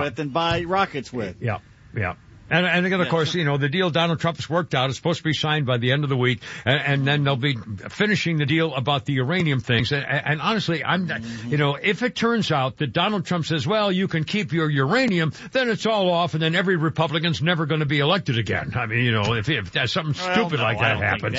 with and buy rockets with. Yeah. And again, of course, the deal Donald Trump has worked out is supposed to be signed by the end of the week, and then they'll be finishing the deal about the uranium things. And honestly, if it turns out that Donald Trump says, well, you can keep your uranium, then it's all off, and then every Republican's never going to be elected again. I mean, if something stupid like that happens.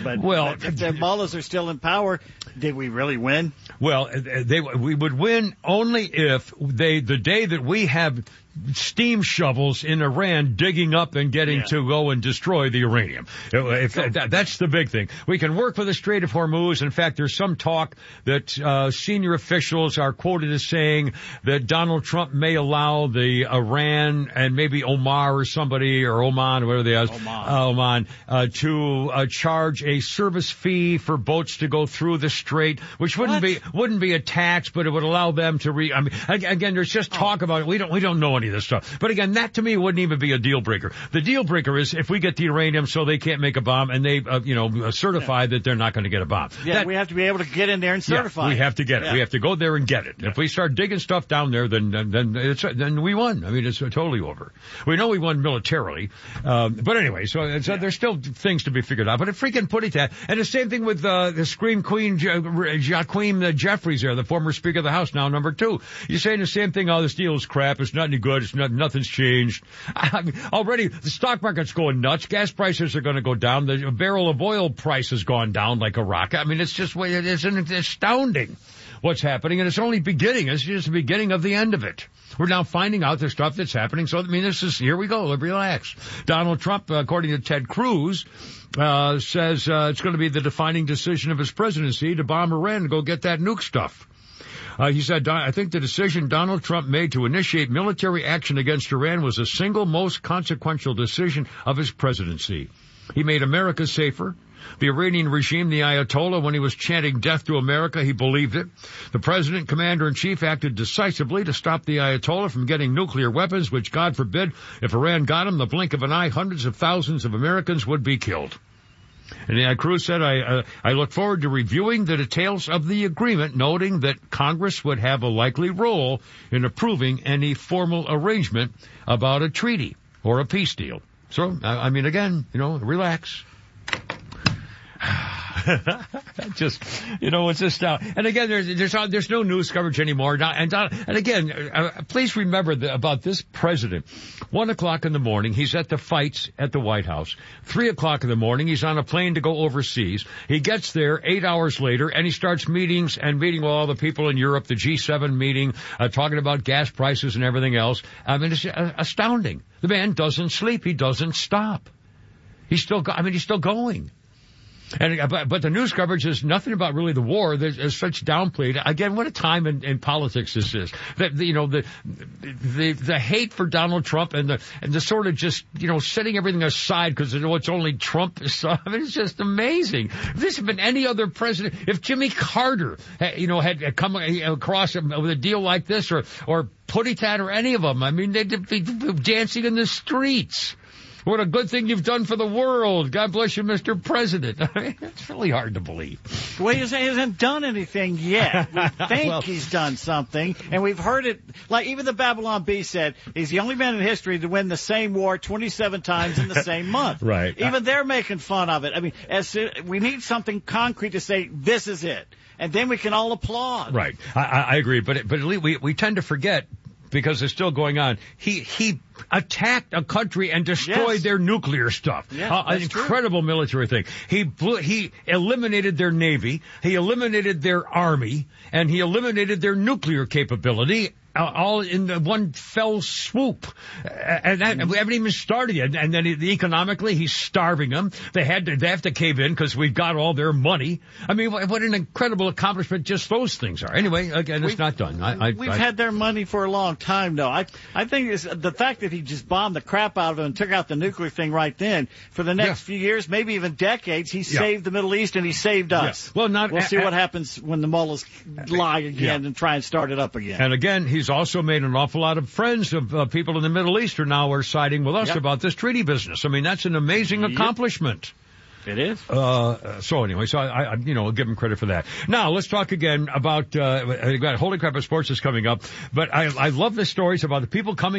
If the mullahs are still in power, did we really win? Well, we would win only if the day that we have steam shovels in Iran digging up and getting to go and destroy the uranium. That's the big thing. We can work with the Strait of Hormuz. In fact, there's some talk that senior officials are quoted as saying that Donald Trump may allow the Iran and maybe Omar or somebody, or Oman, or whatever they are, Oman, to charge a service fee for boats to go through the strait, which wouldn't be a tax, but it would allow them to again, there's just talk about it. We don't know any of this stuff. But again, that to me wouldn't even be a deal breaker. The deal breaker is if we get the uranium so they can't make a bomb, and they, certify that they're not going to get a bomb. Yeah, we have to be able to get in there and certify. We have to get it. We have to go there and get it. If we start digging stuff down there, then we won. I mean, it's totally over. We know we won militarily. But anyway, so there's still things to be figured out. But it freaking put it that. And the same thing with the Scream Queen, Jaquim Jeffries there, the former Speaker of the House, now number 2. You're saying the same thing, this deal is crap, it's not any good, nothing's changed. I mean, already the stock market's going nuts, gas prices are going to go down, the barrel of oil price has gone down like a rocket. I mean, it's astounding what's happening, and it's only beginning. It's just the beginning of the end of it. We're now finding out the stuff that's happening, so here we go, relax. Donald Trump, according to Ted Cruz, says it's going to be the defining decision of his presidency to bomb Iran and go get that nuke stuff. He said, I think the decision Donald Trump made to initiate military action against Iran was the single most consequential decision of his presidency. He made America safer. The Iranian regime, the Ayatollah, when he was chanting death to America, he believed it. The president, commander-in-chief, acted decisively to stop the Ayatollah from getting nuclear weapons, which, God forbid, if Iran got them, the blink of an eye, hundreds of thousands of Americans would be killed. And Cruz said, I look forward to reviewing the details of the agreement, noting that Congress would have a likely role in approving any formal arrangement about a treaty or a peace deal. So, I mean, again, relax. It's just and again, there's no news coverage anymore. And again, please remember about this president. 1:00 in the morning, he's at the fights at the White House. 3:00 in the morning, he's on a plane to go overseas. He gets there 8 hours later, and he starts meeting with all the people in Europe, the G7 meeting, talking about gas prices and everything else. I mean, it's astounding. The man doesn't sleep. He doesn't stop. He's still going. But the news coverage is nothing about really the war. There's such downplayed. Again, what a time in politics this is. The hate for Donald Trump and the sort of just, setting everything aside because it's only Trump. I mean, it's just amazing. If this had been any other president, if Jimmy Carter, had come across with a deal like this or Putitat or any of them, I mean, they'd be dancing in the streets. What a good thing you've done for the world. God bless you, Mr. President. I mean, it's really hard to believe. Well, he hasn't done anything yet. We think he's done something, and we've heard it. Like even the Babylon Bee said, he's the only man in history to win the same war 27 times in the same month. Right. Even they're making fun of it. I mean, we need something concrete to say, this is it. And then we can all applaud. Right. I agree. But at least we tend to forget, because it's still going on. He attacked a country and destroyed their nuclear stuff. Yes, An incredible military thing. He eliminated their navy, he eliminated their army, and he eliminated their nuclear capability. All in one fell swoop. And we haven't even started yet. And then economically, he's starving them. They have to cave in because we've got all their money. I mean, what an incredible accomplishment just those things are. Anyway, again, it's not done. We've had their money for a long time, though. I think it's the fact that he just bombed the crap out of them and took out the nuclear thing right then. For the next few years, maybe even decades, he saved the Middle East and he saved us. Well, we'll see what happens when the mullahs lie again and try and start it up again. And again, he's also made an awful lot of friends of people in the Middle East who now are siding with us about this treaty business. I mean, that's an amazing accomplishment. It is. So anyway, I give him credit for that. Now, let's talk again about, Holy Crap of Sports is coming up, but I love the stories about the people coming